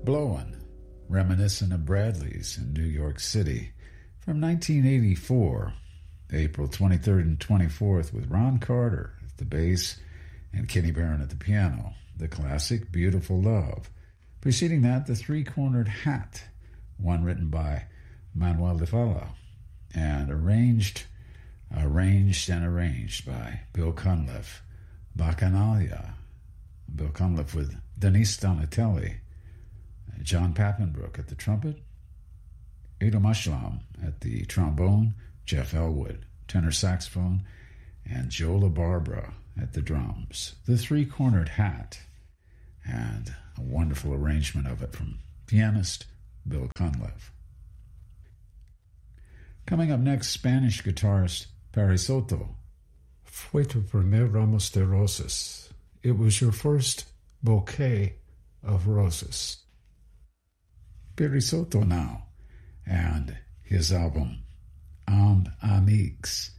Blowin', reminiscent of Bradley's in New York City, from 1984, April 23rd and 24th, with Ron Carter at the bass and Kenny Barron at the piano, the classic Beautiful Love. Preceding that, The Three-Cornered Hat, one written by Manuel de Falla, and arranged by Bill Cunliffe. Bacchanalia, Bill Cunliffe with Denise Donatelli, John Pappenbrook at the trumpet, Ada Mushlam at the trombone, Jeff Elwood, tenor saxophone, and Joe LaBarbera at the drums. The Three-Cornered Hat, and a wonderful arrangement of it from pianist Bill Cunliffe. Coming up next, Spanish guitarist Perry Soto. Fue tu primer ramos de rosas. It was your first bouquet of roses. Perry Soto now, and his album Amb Amics.